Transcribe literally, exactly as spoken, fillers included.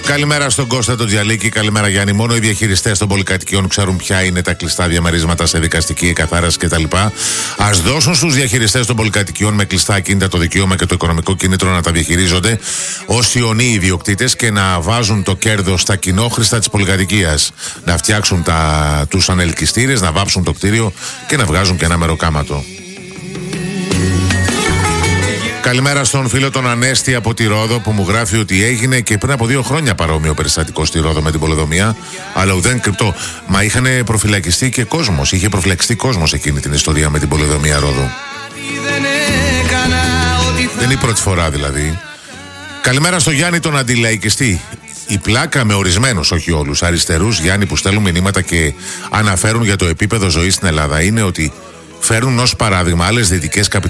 Καλημέρα στον Κώστα τον Τζιαλίκη, καλημέρα Γιάννη. Μόνο οι διαχειριστές των πολυκατοικιών ξέρουν ποια είναι τα κλειστά διαμερίσματα σε δικαστική εκαθάριση κτλ. Ας δώσουν στους διαχειριστές των πολυκατοικιών με κλειστά ακίνητα το δικαίωμα και το οικονομικό κίνητρο να τα διαχειρίζονται ως ιονοί ιδιοκτήτες και να βάζουν το κέρδος στα κοινόχρηστα της πολυκατοικίας. Να φτιάξουν τα, τους ανελκυστήρες, να βάψουν το κτίριο και να βγάζουν και ένα μεροκάματο. Καλημέρα στον φίλο τον Ανέστη από τη Ρόδο που μου γράφει ότι έγινε και πριν από δύο χρόνια παρόμοιο περιστατικό στη Ρόδο με την πολεοδομία, αλλά ουδέν κρυπτό. Μα είχαν προφυλακιστεί και κόσμος, είχε προφυλακιστεί κόσμος εκείνη την ιστορία με την πολεοδομία Ρόδο. Δεν είναι η πρώτη φορά δηλαδή. Καλημέρα στο Γιάννη τον αντιλαϊκιστή. Η πλάκα με ορισμένους, όχι όλους, αριστερούς Γιάννη που στέλνουν μηνύματα και αναφέρουν για το επίπεδο ζωής στην Ελλάδα είναι ότι φέρνουν ως παράδειγμα άλλες δυτικές καπιταλιστικές